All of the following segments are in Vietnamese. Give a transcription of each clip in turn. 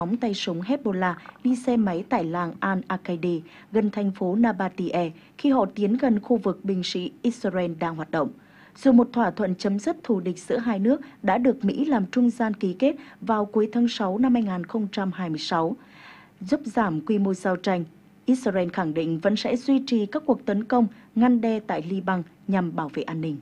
Nhóm tay súng Hezbollah đi xe máy tại làng Al-Aqaide gần thành phố Nabatie khi họ tiến gần khu vực binh sĩ Israel đang hoạt động. Dù một thỏa thuận chấm dứt thù địch giữa hai nước đã được Mỹ làm trung gian ký kết vào cuối tháng 6 năm 2026, giúp giảm quy mô giao tranh, Israel khẳng định vẫn sẽ duy trì các cuộc tấn công ngăn đe tại Liban nhằm bảo vệ an ninh.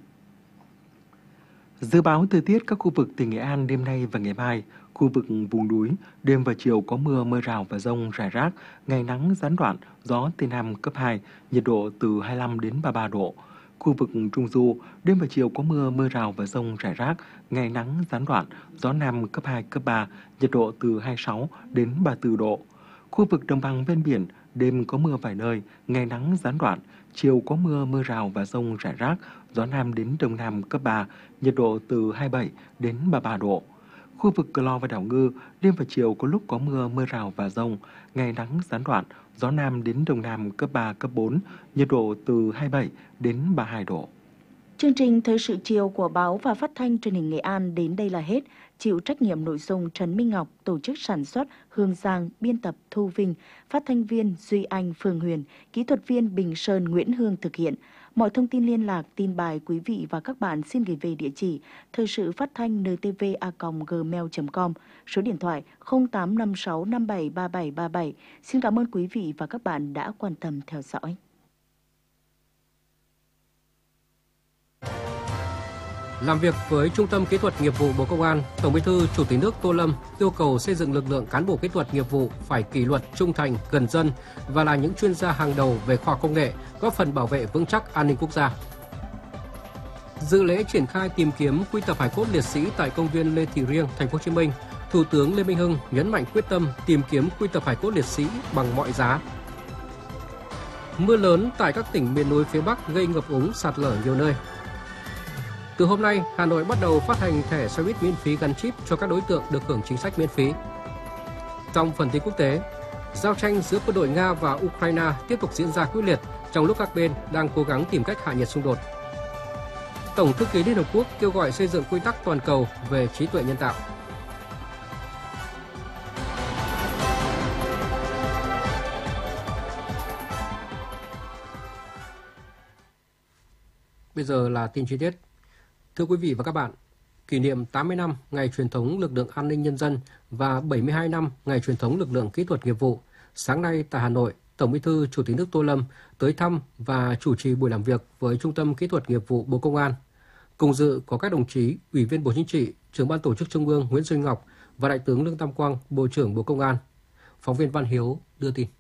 Dự báo thời tiết các khu vực tỉnh Nghệ An đêm nay và ngày mai. Khu vực vùng núi, đêm và chiều có mưa rào và dông rải rác, ngày nắng gián đoạn, gió Tây Nam cấp 2, nhiệt độ từ 25 đến 33 độ. Khu vực Trung Du, đêm và chiều có mưa rào và dông rải rác, ngày nắng gián đoạn, gió Nam cấp 2, cấp 3, nhiệt độ từ 26 đến 34 độ. Khu vực đồng bằng ven biển, đêm có mưa vài nơi, ngày nắng gián đoạn, chiều có mưa rào và dông rải rác, gió Nam đến Đông Nam cấp 3, nhiệt độ từ 27 đến 33 độ. Khu vực Cờ Lo và đảo Ngư, đêm và chiều có lúc có mưa rào và dông, ngày nắng gián đoạn, gió Nam đến Đông Nam cấp 3, cấp 4, nhiệt độ từ 27 đến 32 độ. Chương trình Thời sự chiều của báo và phát thanh truyền hình Nghệ An đến đây là hết. Chịu trách nhiệm nội dung Trần Minh Ngọc, tổ chức sản xuất Hương Giang, biên tập Thu Vinh, phát thanh viên Duy Anh, Phương Huyền, kỹ thuật viên Bình Sơn, Nguyễn Hương thực hiện. Mọi thông tin liên lạc, tin bài quý vị và các bạn xin gửi về địa chỉ thời sự phát thanh ntv@gmail.com, số điện thoại 0856573737. Xin cảm ơn quý vị và các bạn đã quan tâm theo dõi. Làm việc với Trung tâm Kỹ thuật Nghiệp vụ Bộ Công an, Tổng Bí thư Chủ tịch nước Tô Lâm yêu cầu xây dựng lực lượng cán bộ kỹ thuật nghiệp vụ phải kỷ luật, trung thành, gần dân và là những chuyên gia hàng đầu về khoa học công nghệ, góp phần bảo vệ vững chắc an ninh quốc gia. Dự lễ triển khai tìm kiếm quy tập hài cốt liệt sĩ tại công viên Lê Thị Riêng, Thành phố Hồ Chí Minh, Thủ tướng Lê Minh Hưng nhấn mạnh quyết tâm tìm kiếm quy tập hài cốt liệt sĩ bằng mọi giá. Mưa lớn tại các tỉnh miền núi phía Bắc gây ngập úng, sạt lở nhiều nơi. Từ hôm nay, Hà Nội bắt đầu phát hành thẻ xe buýt miễn phí gắn chip cho các đối tượng được hưởng chính sách miễn phí. Trong phần tin quốc tế, giao tranh giữa quân đội Nga và Ukraine tiếp tục diễn ra quyết liệt trong lúc các bên đang cố gắng tìm cách hạ nhiệt xung đột. Tổng thư ký Liên Hợp Quốc kêu gọi xây dựng quy tắc toàn cầu về trí tuệ nhân tạo. Bây giờ là tin chi tiết. Thưa quý vị và các bạn, kỷ niệm 80 năm ngày truyền thống lực lượng an ninh nhân dân và 72 năm ngày truyền thống lực lượng kỹ thuật nghiệp vụ, sáng nay tại Hà Nội, Tổng Bí thư Chủ tịch nước Tô Lâm tới thăm và chủ trì buổi làm việc với Trung tâm Kỹ thuật Nghiệp vụ Bộ Công an. Cùng dự có các đồng chí Ủy viên Bộ Chính trị, Trưởng ban Tổ chức Trung ương Nguyễn Duy Ngọc và Đại tướng Lương Tam Quang, Bộ trưởng Bộ Công an. Phóng viên Văn Hiếu đưa tin.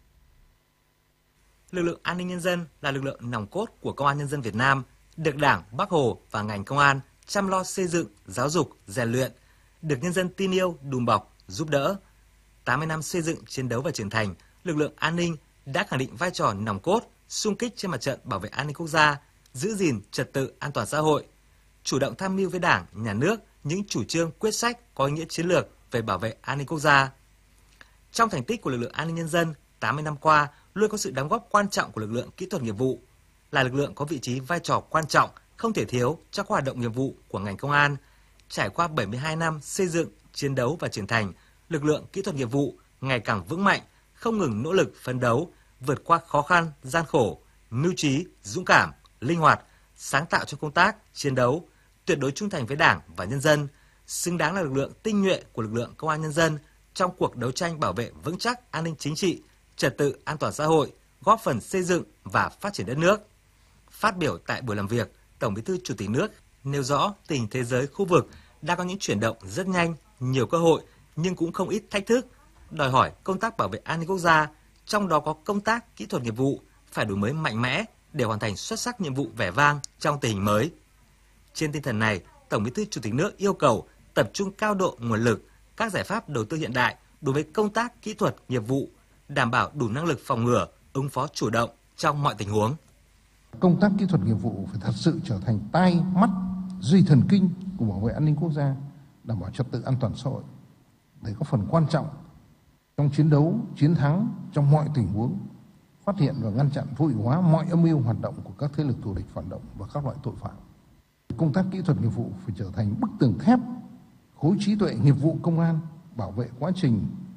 Lực lượng an ninh nhân dân là lực lượng nòng cốt của Công an Nhân dân Việt Nam, được Đảng, Bác Hồ và ngành công an chăm lo xây dựng, giáo dục, rèn luyện, được nhân dân tin yêu, đùm bọc, giúp đỡ. 80 năm xây dựng, chiến đấu và trưởng thành, lực lượng an ninh đã khẳng định vai trò nòng cốt, xung kích trên mặt trận bảo vệ an ninh quốc gia, giữ gìn trật tự an toàn xã hội, chủ động tham mưu với Đảng, Nhà nước những chủ trương, quyết sách có ý nghĩa chiến lược về bảo vệ an ninh quốc gia. Trong thành tích của lực lượng an ninh nhân dân, 80 năm qua luôn có sự đóng góp quan trọng của lực lượng kỹ thuật nghiệp vụ, là lực lượng có vị trí vai trò quan trọng, không thể thiếu trong các hoạt động nghiệp vụ của ngành công an. Trải qua 72 năm xây dựng, chiến đấu và trưởng thành, lực lượng kỹ thuật nghiệp vụ ngày càng vững mạnh, không ngừng nỗ lực phấn đấu, vượt qua khó khăn, gian khổ, mưu trí, dũng cảm, linh hoạt, sáng tạo trong công tác, chiến đấu, tuyệt đối trung thành với Đảng và nhân dân, xứng đáng là lực lượng tinh nhuệ của lực lượng Công an Nhân dân trong cuộc đấu tranh bảo vệ vững chắc an ninh chính trị, trật tự an toàn xã hội, góp phần xây dựng và phát triển đất nước. Phát biểu tại buổi làm việc, Tổng Bí thư Chủ tịch nước nêu rõ tình thế giới khu vực đang có những chuyển động rất nhanh, nhiều cơ hội nhưng cũng không ít thách thức, đòi hỏi công tác bảo vệ an ninh quốc gia, trong đó có công tác kỹ thuật nghiệp vụ phải đổi mới mạnh mẽ để hoàn thành xuất sắc nhiệm vụ vẻ vang trong tình hình mới. Trên tinh thần này, Tổng Bí thư Chủ tịch nước yêu cầu tập trung cao độ nguồn lực, các giải pháp đầu tư hiện đại đối với công tác kỹ thuật nghiệp vụ, đảm bảo đủ năng lực phòng ngừa, ứng phó chủ động trong mọi tình huống. Công tác kỹ thuật nghiệp vụ phải thật sự trở thành tai, mắt, duy thần kinh của bảo vệ an ninh quốc gia, đảm bảo trật tự an toàn xã hội, để có phần quan trọng trong chiến đấu, chiến thắng trong mọi tình huống, phát hiện và ngăn chặn vô hiệu hóa mọi âm mưu hoạt động của các thế lực thù địch phản động và các loại tội phạm. Công tác kỹ thuật nghiệp vụ phải trở thành bức tường thép, khối trí tuệ nghiệp vụ công an, bảo vệ quá trình